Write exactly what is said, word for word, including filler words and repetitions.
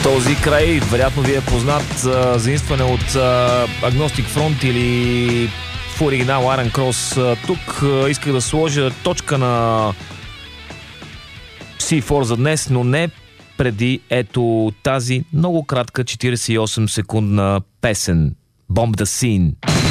Този край, вероятно ви е познат а, заимстване от а, Agnostic Front или в оригинал Iron Cross. Тук а, исках да сложа точка на Си фор за днес, но не преди ето тази много кратка четиридесет и осем секундна песен Bomb the Scene.